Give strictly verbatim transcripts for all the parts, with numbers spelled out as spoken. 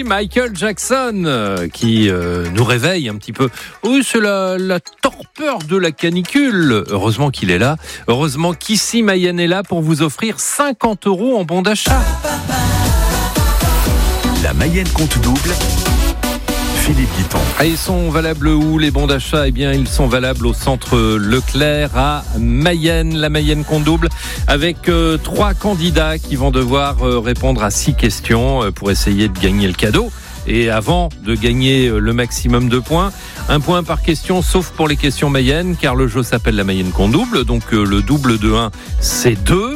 aujourd'hui Michael Jackson euh, qui euh, nous réveille un petit peu. Oui, c'est la, la torpeur de la canicule. Heureusement qu'il est là. Heureusement qu'ici Mayenne est là pour vous offrir cinquante euros en bon d'achat. La Mayenne compte double. Philippe Guiton. Et ils sont valables où les bons d'achat ? Eh bien, ils sont valables au centre Leclerc à Mayenne, la Mayenne compte double, avec euh, trois candidats qui vont devoir euh, répondre à six questions euh, pour essayer de gagner le cadeau. Et avant de gagner le maximum de points, un point par question, sauf pour les questions Mayenne, car le jeu s'appelle la Mayenne compte double, donc euh, le double de un, c'est deux.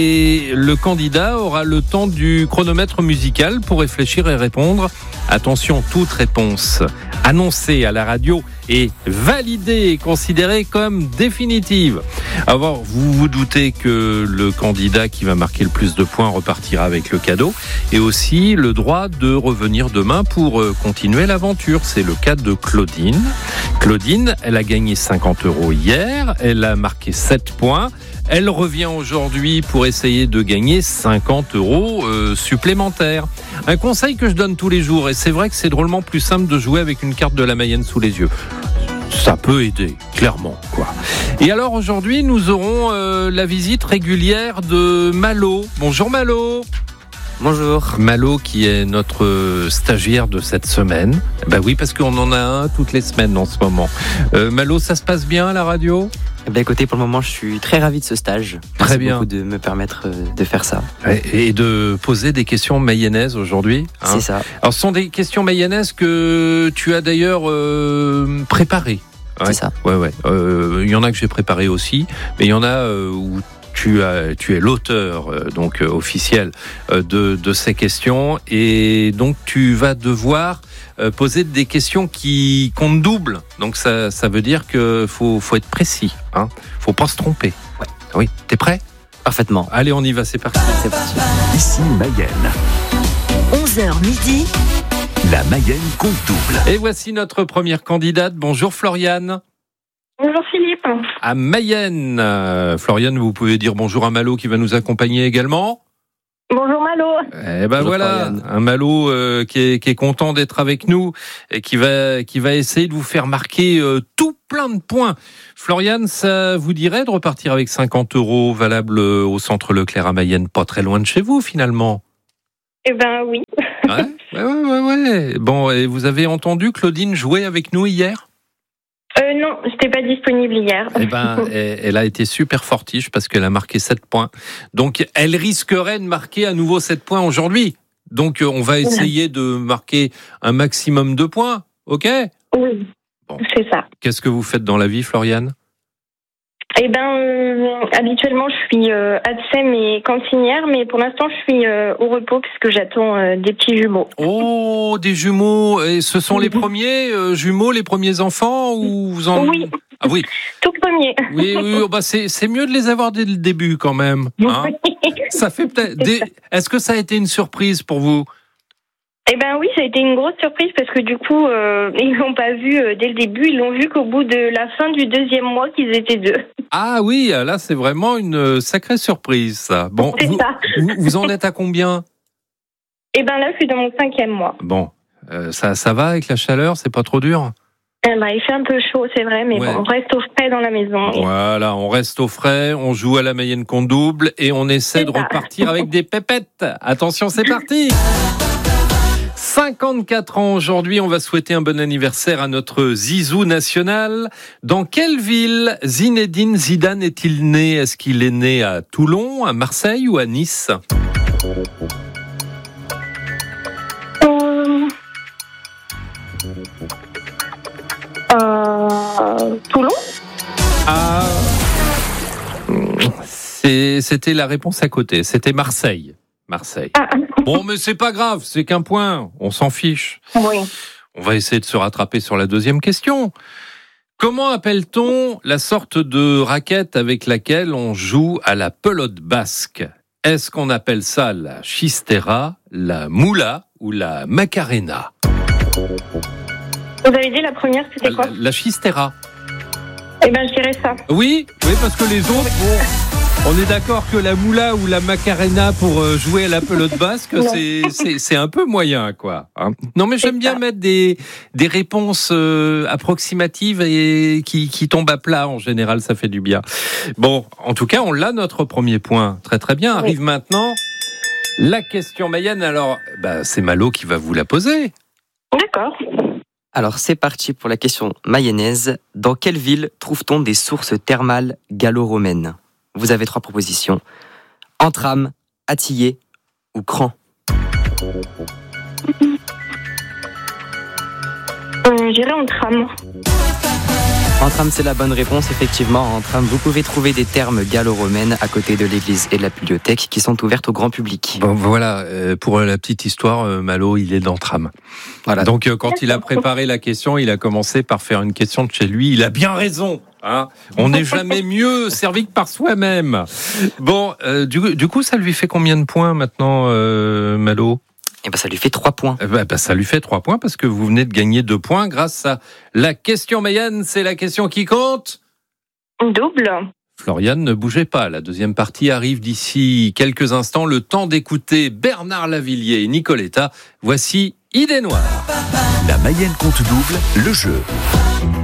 Et le candidat aura le temps du chronomètre musical pour réfléchir et répondre. Attention, toute réponse annoncée à la radio est validée et considérée comme définitive. Alors, vous vous doutez que le candidat qui va marquer le plus de points repartira avec le cadeau et aussi le droit de revenir demain pour continuer l'aventure. C'est le cas de Claudine. Claudine, elle a gagné cinquante euros hier, elle a marqué sept points. Elle revient aujourd'hui pour essayer de gagner cinquante euros euh, supplémentaires. Un conseil que je donne tous les jours, et c'est vrai que c'est drôlement plus simple de jouer avec une carte de la Mayenne sous les yeux. Ça peut aider, clairement, quoi. Et alors aujourd'hui, nous aurons euh, la visite régulière de Malo. Bonjour Malo. Bonjour. Malo qui est notre stagiaire de cette semaine. Ben oui, parce qu'on en a un toutes les semaines en ce moment. Euh, Malo, ça se passe bien à la radio ? Eh bien, écoutez, pour le moment, je suis très ravi de ce stage. Merci Très bien. beaucoup de me permettre de faire ça. Et de poser des questions mayennaises aujourd'hui. Hein. C'est ça. Alors, ce sont des questions mayennaises que tu as d'ailleurs euh, préparées. Ouais. C'est ça. Ouais, ouais. Euh, il y en a que j'ai préparées aussi, mais il y en a euh, où tu as, tu es l'auteur euh, donc euh, officiel euh, de, de ces questions, et donc tu vas devoir euh, poser des questions qui comptent double. Donc ça, ça veut dire que faut, faut être précis. Hein. Faut pas se tromper. Ouais. Oui. T'es prêt ? Parfaitement. Allez, on y va. C'est parti. C'est parti. Ici Mayenne. onze heures midi. La Mayenne compte double. Et voici notre première candidate. Bonjour Floriane. Bonjour Philippe. À Mayenne. Euh, Floriane, vous pouvez dire bonjour à Malo qui va nous accompagner également. Bonjour Malo. Eh ben Bonjour voilà, Floriane. un Malo euh, qui, est, qui est content d'être avec nous et qui va, qui va essayer de vous faire marquer euh, tout plein de points. Floriane, ça vous dirait de repartir avec cinquante euros valables au centre Leclerc à Mayenne, pas très loin de chez vous finalement ? Eh ben oui. Ouais, ouais, ouais, ouais, ouais. Bon, et vous avez entendu Claudine jouer avec nous hier ? Euh, non, j'étais pas disponible hier. Eh ben, elle a été super fortiche parce qu'elle a marqué sept points. Donc, elle risquerait de marquer à nouveau sept points aujourd'hui. Donc, on va essayer de marquer un maximum de points. OK ? Oui, Bon. c'est ça. Qu'est-ce que vous faites dans la vie, Floriane ? Eh ben, euh, habituellement, je suis euh, A D S E M et cantinière, mais pour l'instant, je suis euh, au repos puisque j'attends euh, des petits jumeaux. Oh, des jumeaux. Et ce sont les premiers euh, jumeaux, les premiers enfants ou vous en... Oui. Ah oui. Tout premier. Oui, oui. Bah c'est, c'est mieux de les avoir dès le début quand même. Hein ? Ça fait peut-être... Des... Est-ce que ça a été une surprise pour vous ? Eh ben oui, ça a été une grosse surprise parce que du coup, euh, ils l'ont pas vu euh, dès le début, ils l'ont vu qu'au bout de la fin du deuxième mois qu'ils étaient deux. Ah oui, là c'est vraiment une sacrée surprise ça. Bon, C'est vous, ça. vous, vous en êtes à combien ? Eh ben là, je suis dans mon cinquième mois. Bon, euh, ça, ça va avec la chaleur, c'est pas trop dur ? Eh ben, il fait un peu chaud, c'est vrai, mais Ouais. bon, on reste au frais dans la maison. Voilà, on reste au frais, on joue à la Mayenne compte double et on essaie C'est de ça. repartir avec des pépettes. Attention, c'est parti ! cinquante-quatre ans aujourd'hui, on va souhaiter un bon anniversaire à notre Zizou national. Dans quelle ville Zinedine Zidane est-il né ? Est-ce qu'il est né à Toulon, à Marseille ou à Nice ? Euh... Euh... Toulon. Ah, c'est, c'était la réponse à côté. C'était Marseille. Marseille. Ah, Bon, mais c'est pas grave, c'est qu'un point. On s'en fiche. oui. On va essayer de se rattraper sur la deuxième question. Comment appelle-t-on la sorte de raquette avec laquelle on joue à la pelote basque ? Est-ce qu'on appelle ça la chistera, la moula ou la macarena ? Vous avez dit la première, c'était quoi ? La, la chistera. Eh ben, je dirais ça. Oui, oui, parce que les autres, bon, On est d'accord que la moula ou la macarena pour euh, jouer à la pelote basque, c'est, c'est, c'est un peu moyen, quoi. Hein. Non, mais j'aime bien mettre des, des réponses euh, approximatives et qui, qui tombent à plat. En général, ça fait du bien. Bon, en tout cas, on l'a, notre premier point. Très, très bien. Arrive oui. maintenant la question Mayenne. Alors, bah, c'est Malo qui va vous la poser. D'accord. Alors, c'est parti pour la question mayonnaise. Dans quelle ville trouve-t-on des sources thermales gallo-romaines ? Vous avez trois propositions. Antram, Atillé ou Cran. Euh, j'irai Antram. Antram, c'est la bonne réponse, effectivement. Antram, vous pouvez trouver des thermes gallo-romaines à côté de l'église et de la bibliothèque qui sont ouvertes au grand public. Bon, voilà, euh, pour la petite histoire, euh, Malo, il est d'Antram. Voilà. Donc, euh, quand il a préparé la question, il a commencé par faire une question de chez lui. Il a bien raison. Hein, on n'est jamais mieux servi que par soi-même. Bon, euh, du, du coup, ça lui fait combien de points maintenant, euh, Malo ? Eh ben, ça lui fait trois points. Eh ben, ben, ça lui fait trois points parce que vous venez de gagner deux points grâce à la question Mayenne. C'est la question qui compte ? Double. Floriane, ne bougez pas. La deuxième partie arrive d'ici quelques instants. Le temps d'écouter Bernard Lavillier et Nicoletta. Voici Idée Noire. La Mayenne compte double, le jeu.